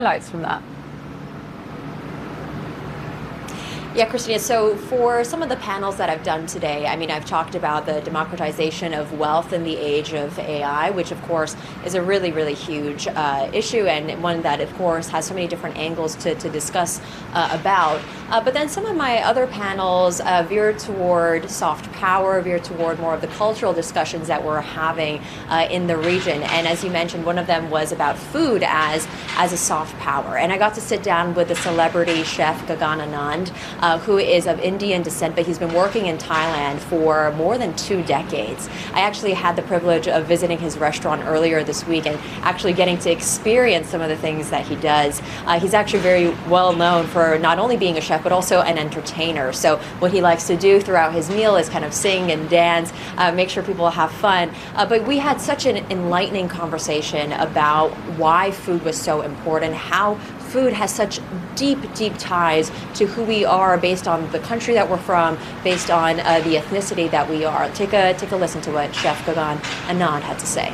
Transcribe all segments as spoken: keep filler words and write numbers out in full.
Highlights from that. Yeah, Christina, so for some of the panels that I've done today, I mean, I've talked about the democratization of wealth in the age of A I, which of course is a really, really huge uh, issue, and one that of course has so many different angles to, to discuss uh, about. Uh, but then some of my other panels uh, veer toward soft power, veer toward more of the cultural discussions that we're having uh, in the region. And as you mentioned, one of them was about food as, as a soft power. And I got to sit down with the celebrity chef Gagan Anand, Uh, who is of Indian descent, but he's been working in Thailand for more than two decades. I actually had the privilege of visiting his restaurant earlier this week and actually getting to experience some of the things that he does. Uh, he's actually very well known for not only being a chef, but also an entertainer. So what he likes to do throughout his meal is kind of sing and dance, uh, make sure people have fun. Uh, but we had such an enlightening conversation about why food was so important, how food has such deep, deep ties to who we are based on the country that we're from, based on uh, the ethnicity that we are. Take a, take a listen to what Chef Gagan Anand had to say.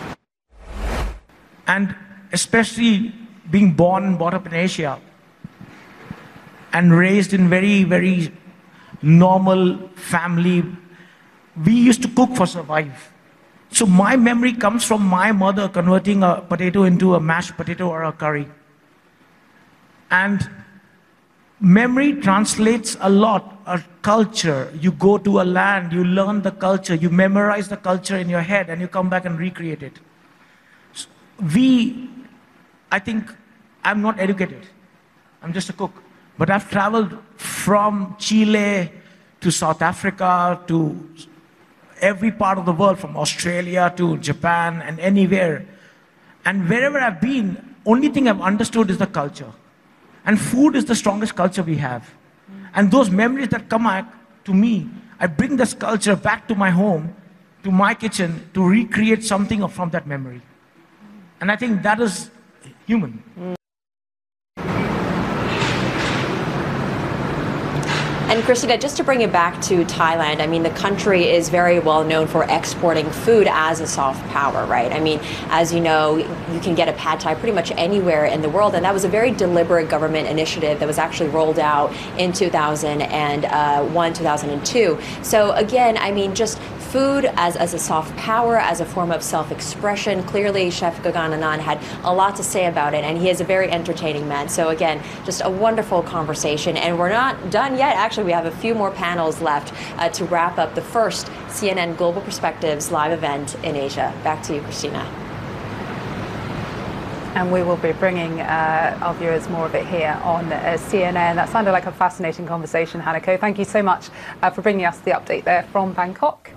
And especially being born and brought up in Asia and raised in very, very normal family, we used to cook for survive. So my memory comes from my mother converting a potato into a mashed potato or a curry. And memory translates a lot, a culture. You go to a land, you learn the culture, you memorize the culture in your head, and you come back and recreate it. We, I think, I'm not educated. I'm just a cook. But I've traveled from Chile to South Africa to every part of the world, from Australia to Japan and anywhere. And wherever I've been, only thing I've understood is the culture. And food is the strongest culture we have. And those memories that come back to me, I bring this culture back to my home, to my kitchen, to recreate something from that memory. And I think that is human. Mm. And Christina, just to bring it back to Thailand, I mean, the country is very well known for exporting food as a soft power, right? I mean, as you know, you can get a pad thai pretty much anywhere in the world, and that was a very deliberate government initiative that was actually rolled out in two thousand one, two thousand two. So again, I mean, just food as, as a soft power, as a form of self-expression. Clearly, Chef Gagan Anand had a lot to say about it, and he is a very entertaining man. So again, just a wonderful conversation. And we're not done yet. Actually, we have a few more panels left uh, to wrap up the first C N N Global Perspectives live event in Asia. Back to you, Christina. And we will be bringing uh, our viewers more of it here on uh, C N N. That sounded like a fascinating conversation, Hanako. Thank you so much uh, for bringing us the update there from Bangkok.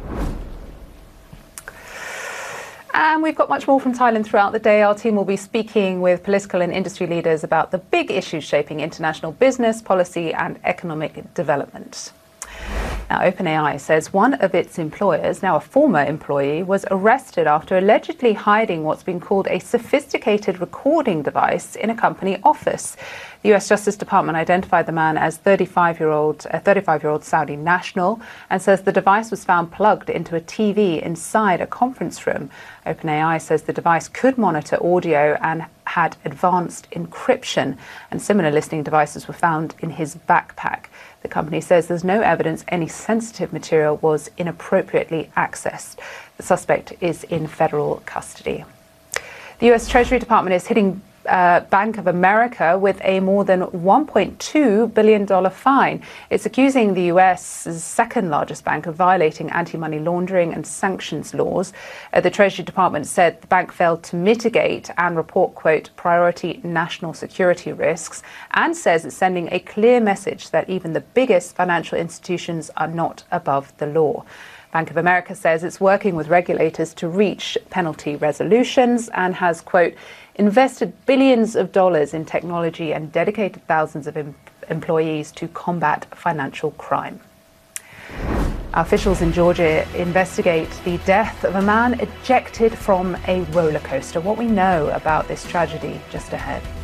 And we've got much more from Thailand throughout the day. Our team will be speaking with political and industry leaders about the big issues shaping international business, policy and economic development. Now, OpenAI says one of its employers, now a former employee, was arrested after allegedly hiding what's been called a sophisticated recording device in a company office. The U S Justice Department identified the man as thirty-five-year-old, a thirty-five-year-old Saudi national, and says the device was found plugged into a T V inside a conference room. OpenAI says the device could monitor audio and had advanced encryption, and similar listening devices were found in his backpack. The company says there's no evidence any sensitive material was inappropriately accessed. The suspect is in federal custody. The U S Treasury Department is hitting Uh, Bank of America with a more than one point two billion dollars fine. It's accusing the U S's second largest bank of violating anti-money laundering and sanctions laws. Uh, the Treasury Department said the bank failed to mitigate and report, quote, priority national security risks, and says it's sending a clear message that even the biggest financial institutions are not above the law. Bank of America says it's working with regulators to reach penalty resolutions and has, quote, invested billions of dollars in technology and dedicated thousands of em- employees to combat financial crime. Officials in Georgia investigate the death of a man ejected from a roller coaster. What we know about this tragedy just ahead.